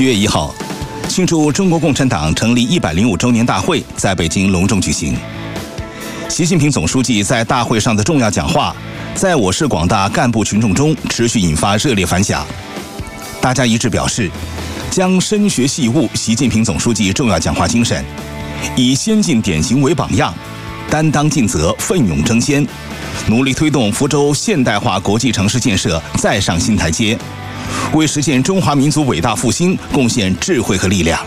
7月1号，庆祝中国共产党成立105周年大会在北京隆重举行。习近平总书记在大会上的重要讲话，在我市广大干部群众中持续引发热烈反响。大家一致表示，将深学细悟习近平总书记重要讲话精神，以先进典型为榜样，担当尽责，奋勇争先，努力推动福州现代化国际城市建设再上新台阶，为实现中华民族伟大复兴贡献智慧和力量。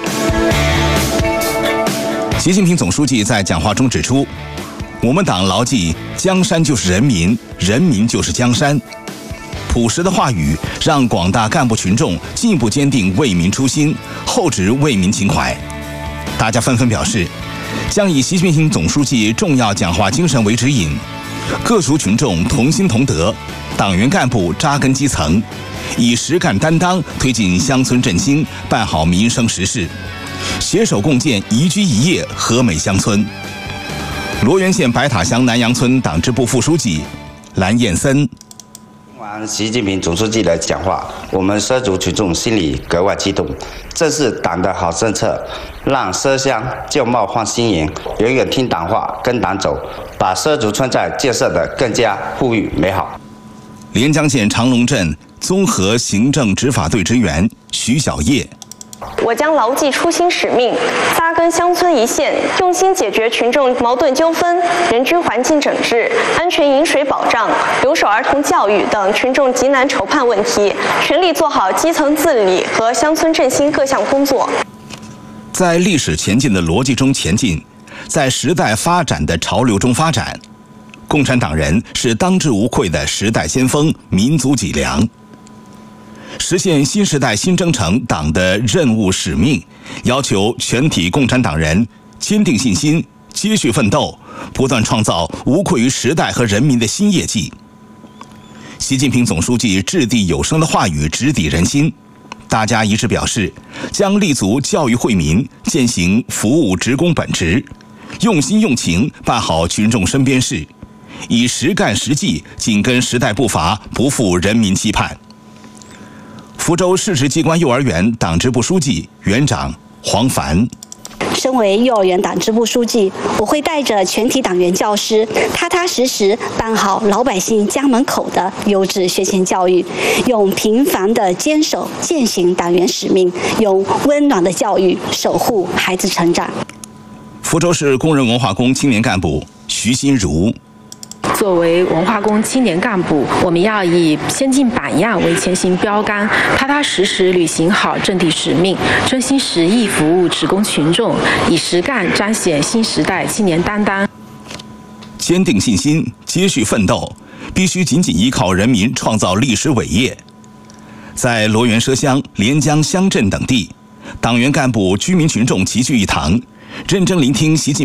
习近平总书记在讲话中指出，我们党牢记江山就是人民，人民就是江山。朴实的话语让广大干部群众进一步坚定为民初心，厚植为民情怀。大家纷纷表示，将以习近平总书记重要讲话精神为指引，各族群众同心同德，党员干部扎根基层，以实干担当推进乡村振兴，办好民生实事，携手共建宜居宜业和美乡村。罗源县白塔乡南阳村党支部副书记蓝燕森： 听完习近平总书记的讲话，我们畲族群众心里格外激动。这是党的好政策，让畲乡旧貌换新颜，永远听党话，跟党走，把畲族村寨建设得更加富裕美好。 连江县长龙镇综合行政执法队职员徐小叶： 我将牢记初心使命，扎根乡村一线，用心解决群众矛盾纠纷、人居环境整治、安全饮水保障、留守儿童教育等群众急难愁盼问题，全力做好基层治理和乡村振兴各项工作。 在历史前进的逻辑中前进，在时代发展的潮流中发展。共产党人是当之无愧的时代先锋、民族脊梁。实现新时代新征程党的任务使命，要求全体共产党人坚定信心，接续奋斗，不断创造无愧于时代和人民的新业绩。习近平总书记掷地有声的话语直抵人心，大家一致表示，将立足教育惠民，践行服务职工本职，用心用情办好群众身边事，以实干实际紧跟时代步伐，不负人民期盼。福州市直机关幼儿园党支部书记、园长黄凡： 身为幼儿园党支部书记，我会带着全体党员教师，踏踏实实办好老百姓家门口的优质学前教育，用平凡的坚守践行党员使命，用温暖的教育守护孩子成长。 福州市工人文化宫青年干部徐新如： 作为文化宫青年干部，我们要以先进榜样为前行标杆，踏踏实实履行好阵地使命，真心实意服务职工群众，以实干彰显新时代青年担当。 坚定信心，接续奋斗，必须紧紧依靠人民创造历史伟业。在罗源畲乡、连江乡镇等地，党员干部、居民群众齐聚一堂，认真聆听习近平